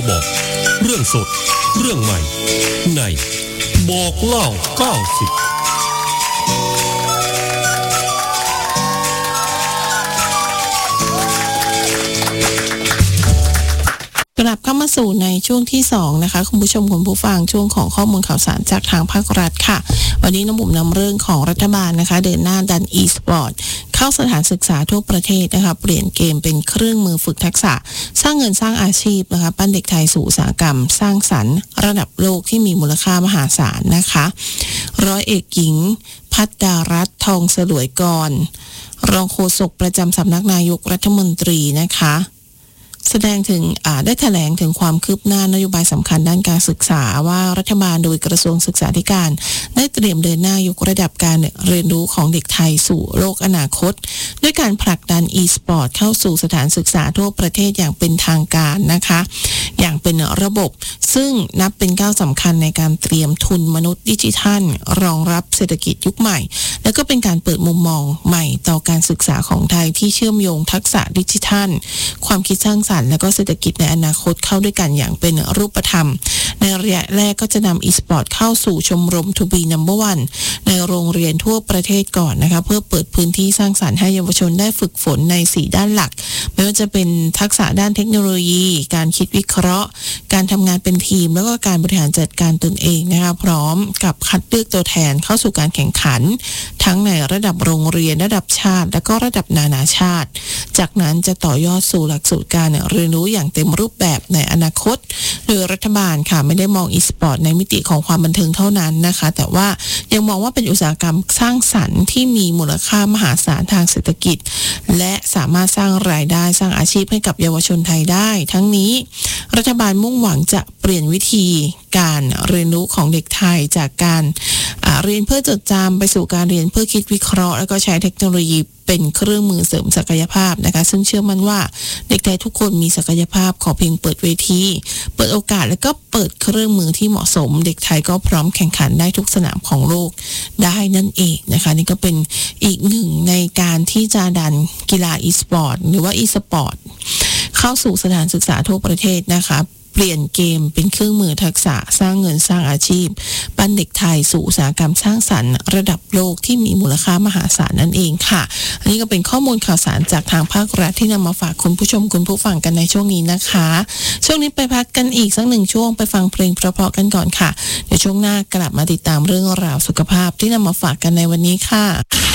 บอกเรื่องสดเรื่องใหม่ในบอกเล่า90 กลับเข้ามาสู่ในช่วงที่2นะคะคุณผู้ชมคุณผู้ฟังช่วงของข้อมูลข่าวสารจากทางภาครัฐค่ะวันนี้น้องบุ๋มนำเรื่องของรัฐบาลนะคะเดินหน้าดัน e-sport เข้าสถานศึกษาทั่วประเทศนะคะเปลี่ยนเกมเป็นเครื่องมือฝึกทักษะสร้างเงินสร้างอาชีพนะคะปั้นเด็กไทยสู่อุตสาหกรรมสร้างสรรค์ระดับโลกที่มีมูลค่ามหาศาลนะคะร้อยเอกหญิงภัทรดารัตน์ทองสลวยกรรองโฆษกประจำสำนักนายกรัฐมนตรีนะคะแสดงถึงได้แถลงถึงความคืบหน้านโยบายสำคัญด้านการศึกษาว่ารัฐบาลโดยกระทรวงศึกษาธิการได้เตรียมเดินหน้ายกระดับการเรียนรู้ของเด็กไทยสู่โลกอนาคตด้วยการผลักดัน e-sport เข้าสู่สถานศึกษาทั่วประเทศอย่างเป็นทางการนะคะอย่างเป็นระบบซึ่งนับเป็นก้าวสำคัญในการเตรียมทุนมนุษย์ดิจิทัลรองรับเศรษฐกิจยุคใหม่และก็เป็นการเปิดมุมมองใหม่ต่อการศึกษาของไทยที่เชื่อมโยงทักษะดิจิทัลความคิดสร้างสรรค์และก็เศรษฐกิจในอนาคตเข้าด้วยกันอย่างเป็นรูปธรรมในระยะแรกก็จะนำ e-sport เข้าสู่ชมรม To be number one ในโรงเรียนทั่วประเทศก่อนนะคะเพื่อเปิดพื้นที่สร้างสรรค์ให้เยาวชนได้ฝึกฝนใน4ด้านหลักไม่ว่าจะเป็นทักษะด้านเทคโนโลยีการคิดวิเคราะห์การทำงานเป็นทีมแล้วก็การบริหารจัดการตนเองนะคะพร้อมกับคัดเลือกตัวแทนเข้าสู่การแข่งขันทั้งในระดับโรงเรียนระดับชาติและก็ระดับนานาชาติจากนั้นจะต่อยอดสู่หลักสูตรการเรียนรู้อย่างเต็มรูปแบบในอนาคตโดยรัฐบาลค่ะไม่ได้มอง e-sport ในมิติของความบันเทิงเท่านั้นนะคะแต่ว่ายังมองว่าเป็นอุตสาหกรรมสร้างสรรค์ที่มีมูลค่ามหาศาลทางเศรษฐกิจและสามารถสร้างรายได้สร้างอาชีพให้กับเยาวชนไทยได้ทั้งนี้รัฐบาลมุ่งหวังจะเปลี่ยนวิธีการเรียนรู้ของเด็กไทยจากการเรียนเพื่อจดจำไปสู่การเรียนเพื่อคิดวิเคราะห์แล้วก็ใช้เทคโนโลยีเป็นเครื่องมือเสริมศักยภาพนะคะซึ่งเชื่อมั่นว่าเด็กไทยทุกคนมีศักยภาพขอเพียงเปิดเวทีเปิดโอกาสแล้วก็เปิดเครื่องมือที่เหมาะสมเด็กไทยก็พร้อมแข่งขันได้ทุกสนามของโลกได้นั่นเองนะคะนี่ก็เป็นอีกหนึ่งในการที่จะดันกีฬา e-sport หรือว่า e-sport เข้าสู่สถานศึกษาทั่วประเทศนะคะเปลี่ยนเกมเป็นเครื่องมือทักษะสร้างเงินสร้างอาชีพปั้นเด็กไทยสู่อุตสาหกรรมสร้างสรรค์ระดับโลกที่มีมูลค่ามหาศาลนั่นเองค่ะอันนี้ก็เป็นข้อมูลข่าวสารจากทางภาครัฐที่นำมาฝากคุณผู้ชมคุณผู้ฟังกันในช่วงนี้นะคะช่วงนี้ไปพักกันอีกสักหนึ่งช่วงไปฟังเพลงเพราะๆกันก่อนค่ะเดี๋ยวช่วงหน้ากลับมาติดตามเรื่องราวสุขภาพที่นำมาฝากกันในวันนี้ค่ะ